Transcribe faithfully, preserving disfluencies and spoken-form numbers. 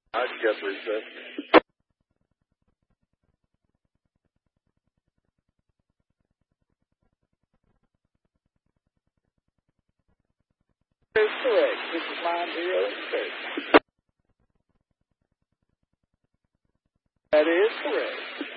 I guess recess. That is correct. This is line zero six. That is correct.